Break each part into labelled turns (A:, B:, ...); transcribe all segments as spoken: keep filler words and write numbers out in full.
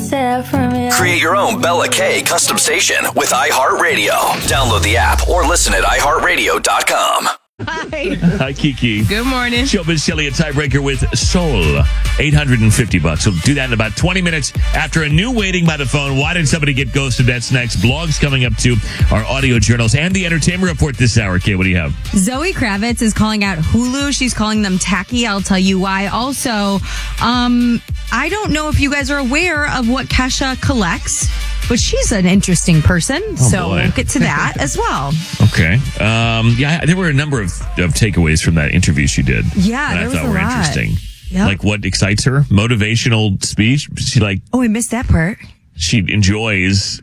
A: myself from you.
B: Create your own Bella K custom station with iHeartRadio. Download the app or listen at i heart radio dot com.
C: Hi.
D: Hi, Kiki.
C: Good morning.
D: Showbiz Shelly, a tiebreaker with Soul. eight hundred fifty bucks. We'll do that in about twenty minutes after a new waiting by the phone. Why did somebody get ghosted? That's next. Blogs coming up too. Our audio journals and the entertainment report this hour. Kay, what do you have?
E: Zoe Kravitz is calling out Hulu. She's calling them tacky. I'll tell you why. Also, um, I don't know if you guys are aware of what Kesha collects, but she's an interesting person.
D: Oh,
E: so
D: boy.
E: we'll get to that as well.
D: Okay. Um, yeah, there were a number of, of takeaways from that interview she did.
E: Yeah,
D: that I
E: there was
D: thought
E: a
D: were
E: lot.
D: interesting.
E: Yep.
D: Like what excites her? Motivational speech. She like
E: Oh, I missed that part.
D: she enjoys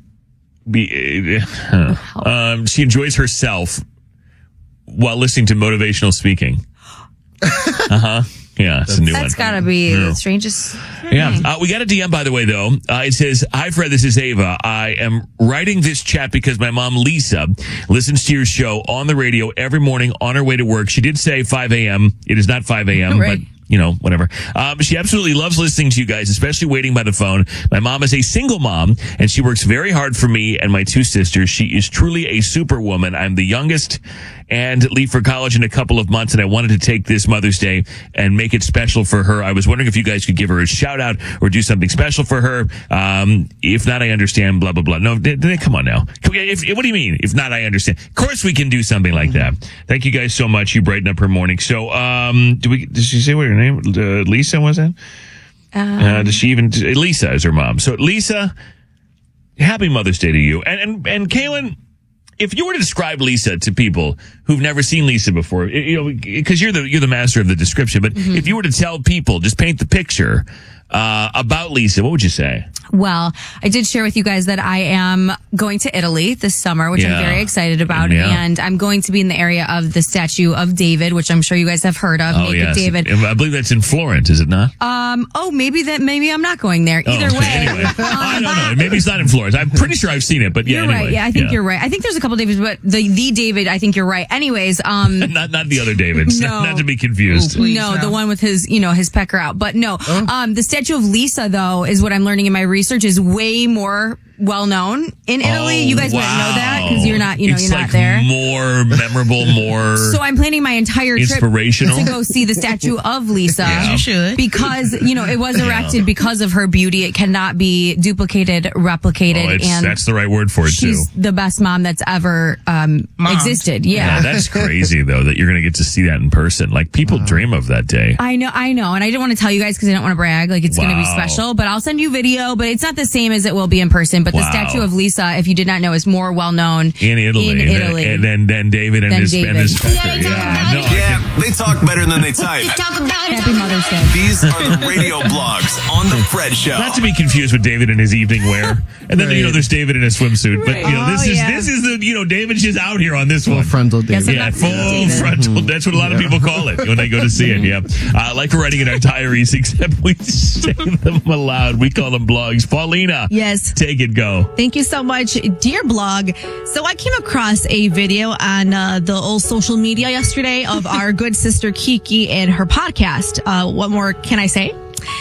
D: be uh, huh. um she enjoys herself while listening to motivational speaking. Uh-huh. Yeah, it's a new one.
E: That's got to be
D: Yeah.
E: the strangest thing.
D: Yeah. Uh, we got a D M, by the way, though. Uh, it says, hi, Fred, this is Ava. I am writing this chat because my mom, Lisa, listens to your show on the radio every morning on her way to work. She did say five a.m. It is not five a.m.,
E: Right.
D: but you know, whatever. Um, she absolutely loves listening to you guys, especially waiting by the phone. My mom is a single mom, and she works very hard for me and my two sisters. She is truly a superwoman. I'm the youngest and leave for college in a couple of months, and I wanted to take this Mother's Day and make it special for her. I was wondering if you guys could give her a shout out or do something special for her. Um, if not, I understand, blah, blah, blah. No, d- d- come on now. Can we, if, what do you mean? If not, I understand. Of course we can do something like that. Thank you guys so much. You brighten up her morning. So, um, do we, did she say what her name? Uh, Lisa, was that?
E: Um,
D: Uh, does she even, Lisa is her mom. So, Lisa, happy Mother's Day to you. And, and, and Kaylin, if you were to describe Lisa to people who've never seen Lisa before, you know, because you're the you're the master of the description, but
E: Mm-hmm.
D: if you were to tell people, just paint the picture uh, about Lisa, what would you say?
E: Well, I did share with you guys that I am going to Italy this summer, which
D: Yeah.
E: I'm very excited about.
D: Yeah.
E: And I'm going to be in the area of the statue of David, which I'm sure you guys have heard of.
D: Oh,
E: Naked
D: yes.
E: David.
D: I believe that's in Florence, is it not?
E: Um, oh, maybe that, maybe I'm not going there. Either
D: oh, okay.
E: way.
D: Anyway, I don't know. Maybe it's not in Florence. I'm pretty sure I've seen it, but yeah,
E: You're
D: anyway.
E: right. Yeah, I think you're right. I think there's a couple Davids, but the, the David, I think you're right. Anyways, um,
D: Not not the other Davids.
E: No.
D: Not, not to be confused.
C: Ooh, please.
E: no,
C: no.
E: the one with his, you know, his pecker out. But no, um, the statue of Lisa, though, is what I'm learning in my research is way more well known in Italy.
D: Oh,
E: you guys wouldn't know that because you're not, you know,
D: it's
E: you're
D: like
E: not there.
D: More memorable, more
E: So I'm planning my entire trip
D: inspirational.
E: to go see the statue of Lisa.
D: Yeah.
C: You should.
E: Because, you know, it was erected because of her beauty. It cannot be duplicated, replicated.
D: Oh, it's,
E: and
D: that's the right word for it, too.
E: she's the best mom that's ever um,
C: Mom.
E: existed.
D: Yeah,
E: Yeah.
D: that's crazy, though, that you're going to get to see that in person. Like, people dream of that day.
E: I know, I know. And I didn't want to tell you guys because I don't want to brag. Like, it's going to be
D: Wow.
E: special, but I'll send you video, but it's not the same as it will be in person. But
D: Wow.
E: the statue of Lisa, if you did not know, is more well known
D: In Italy.
E: In
D: And then-
E: Italy.
D: And then, then David and
E: Than
D: his, and
E: David.
D: his pecker. Yeah, no, I
B: Yeah, they talk better than they type.
E: Happy Mother's Day.
B: These are the radio blogs on The Fred Show.
D: Not to be confused with David in his evening wear. And then, you know, there's David in a swimsuit. But, you know, this
E: Oh,
D: is,
E: yeah.
D: this is the, you know, David's just out here on this
F: Full
D: one.
F: frontal David.
E: Yes, I'm
D: Yeah,
E: not
D: full
E: David.
D: frontal. That's what a lot of people call it when they go to see it. Yeah. Uh, like we're writing in our diaries, except we say them aloud. We call them blogs. Paulina.
G: Yes.
D: Take it, go.
G: Thank you so much, dear blog. So I came across a video on uh, the old social media yesterday of our good sister Kiki and her podcast. Uh, what more can I say?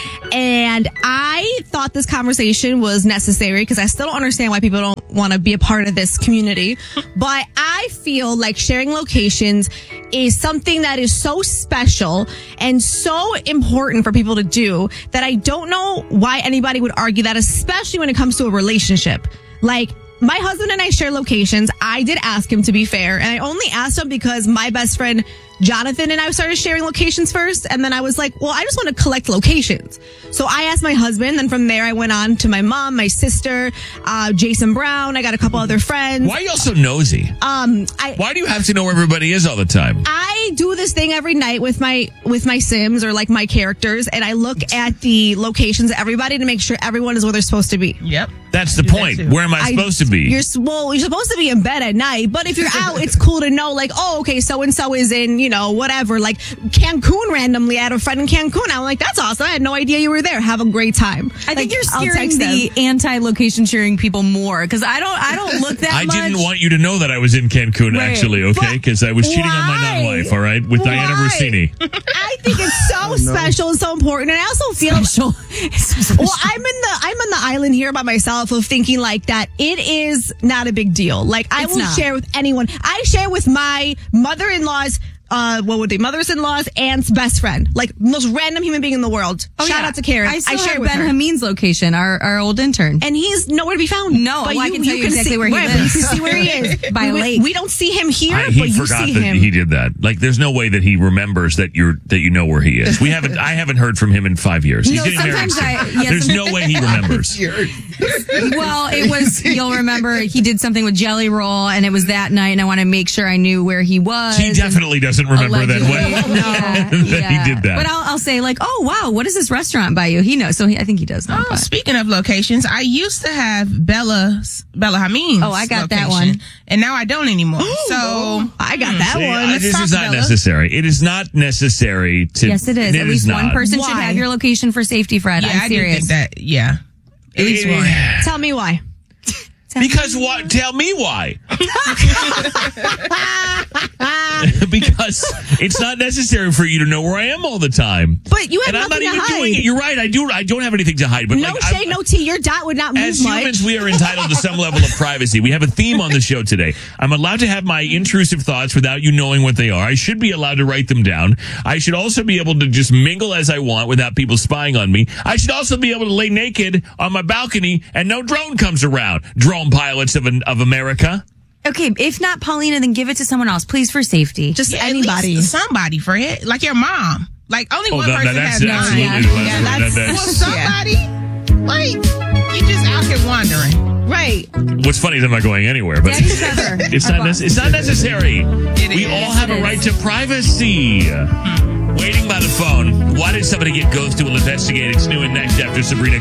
G: And I thought this conversation was necessary because I still don't understand why people don't want to be a part of this community. But I feel like sharing locations is something that is so special and so important for people to do that I don't know why anybody would argue that, especially when it comes to a relationship. Like, my husband and I share locations. I did ask him, to be fair, and I only asked him because my best friend Jonathan and I started sharing locations first, and then I was like, well, I just want to collect locations. So I asked my husband, and from there I went on to my mom, my sister, uh, Jason Brown. I got a couple other friends.
D: Why are you so nosy?
G: Um, I
D: Why do you have to know where everybody is all the time?
G: I do this thing every night with my with my Sims or like my characters, and I look at the locations of everybody to make sure everyone is where they're supposed to be.
C: Yep.
D: That's the
C: Do that
D: point.
C: too.
D: Where am I,
G: I-
D: supposed to be?
G: You're s- well, you're supposed to be in bed at night, but if you're out, it's cool to know, like, oh, okay, so and so is in, you know, whatever, like Cancun randomly. I had a friend in Cancun. I'm like, that's awesome. I had no idea you were there. Have a great time.
E: I think
G: Like,
E: you're
G: I'll
E: scaring
G: text them.
E: the anti-location sharing people more because I don't, I don't look that
D: I
E: much.
D: didn't want you to know that I was in Cancun,
E: Right.
D: actually, okay?
G: But
D: Because I was cheating on my
G: why?
D: non-wife, all right, with Diana
G: Why?
D: Rossini.
G: I think it's so special and so important, and I also feel.
E: Special.
G: Well, I'm in the I'm in the island here by myself of thinking like that. It is not a big deal. Like, I
E: It's
G: will
E: not.
G: share with anyone. I share with my mother-in-law's, uh, what would they, mother-in-law's aunt's best friend. Like, most random human being in the world.
E: Oh,
G: Shout
E: yeah.
G: out to Karen.
E: I still
G: share
E: have
G: with
E: Ben
G: her.
E: Hameen's location, our, our old intern.
G: And he's nowhere to be found.
E: No, well, I can tell you exactly
G: see,
E: where he
G: right,
E: lives.
G: You can see where he is.
E: By a
G: we,
E: lake.
G: We don't see him here,
D: I,
G: but
D: he
G: you
D: forgot
G: see
D: that
G: him.
D: he did that. Like, there's no way that he remembers that you're that you know where he is. We haven't. I haven't heard from him in five years. He's
E: No,
D: getting married.
E: sometimes I-
D: soon.
E: yeah,
D: there's
E: some-
D: no way he remembers.
E: Well, it was, you'll remember, he did something with Jelly Roll, and it was that night, and I want to make sure I knew where he was.
D: He definitely doesn't remember that
E: Allegedly.
D: when
E: Yeah,
D: that
E: yeah.
D: he did that.
E: But I'll, I'll say, like, oh, wow, what is this restaurant by you? He knows, so he, I think he does know.
A: Oh,
E: but-
A: speaking of locations, I used to have Bella's, Bella Hameen's
E: Oh, I got that
A: location,
E: one.
A: and now I don't anymore. so
G: I got that
D: See,
G: one.
D: I-
A: Let's
D: this
A: talk
D: is not
A: Bella.
D: necessary. It is not necessary to.
E: Yes, it is. At least one
D: not.
E: person
G: Why?
E: should have your location for safety, Fred.
A: yeah,
E: I'm
A: I do
E: serious.
A: think that. Yeah, at least
D: Eh,
A: one.
G: Tell me why.
D: Because what? Tell me why. Because it's not necessary for you to know where I am all the time.
G: But you have
D: and I'm not
G: nothing to
D: even
G: hide.
D: doing it. You're right. I do. I don't have anything to hide. But
G: No
D: like,
G: shade,
D: I'm-
G: no tea. Your dot would not move
D: As
G: much.
D: humans, we are entitled to some level of privacy. We have a theme on the show today. I'm allowed to have my intrusive thoughts without you knowing what they are. I should be allowed to write them down. I should also be able to just mingle as I want without people spying on me. I should also be able to lay naked on my balcony and no drone comes around. Drone pilots of, of America.
E: Okay, if not Paulina, then give it to someone else, please, for safety.
G: Just
A: Yeah, at
G: anybody.
A: least somebody for it, like your mom. Like only
D: Oh,
A: one
D: that-
A: person
D: that's
A: has none.
D: absolutely-
A: Yeah,
D: that's-
A: yeah,
D: that-
A: that's,
D: that's-
A: well, somebody. Like you just out here wandering.
G: Right.
D: What's funny is I'm not going anywhere, but
E: Daddy Trevor.
D: it's not. nec- It's not necessary.
A: It
D: We
A: is.
D: all have
E: It
D: a
E: is.
D: right to privacy. Waiting by the phone. Why did somebody get ghosted while investigating? It's new and next after Sabrina